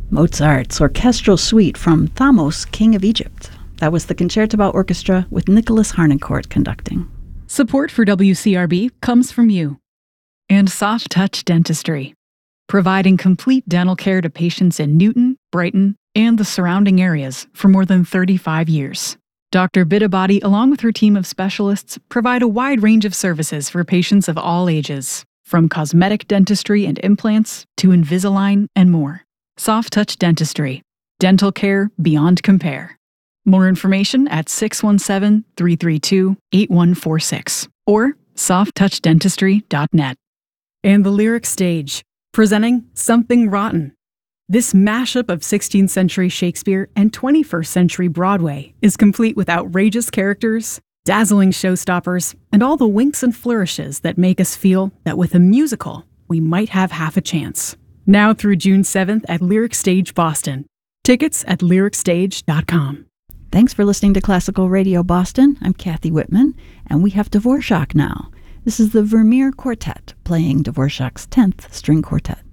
Mozart's Orchestral Suite from Thamos, King of Egypt. That was the Concertgebouw Orchestra with Nicholas Harnoncourt conducting. Support for WCRB comes from you. And Soft Touch Dentistry, providing complete dental care to patients in Newton, Brighton, and the surrounding areas for more than 35 years. Dr. Bidabadi, along with her team of specialists, provide a wide range of services for patients of all ages, from cosmetic dentistry and implants to Invisalign and more. Soft Touch Dentistry, dental care beyond compare. More information at 617-332-8146 or softtouchdentistry.net. And the Lyric Stage, presenting Something Rotten. This mashup of 16th century Shakespeare and 21st century Broadway is complete with outrageous characters, dazzling showstoppers, and all the winks and flourishes that make us feel that with a musical, we might have half a chance. Now through June 7th at Lyric Stage Boston. Tickets at lyricstage.com. Thanks for listening to Classical Radio Boston. I'm Kathy Whitman, and we have Dvorak now. This is the Vermeer Quartet playing Dvorak's 10th String Quartet.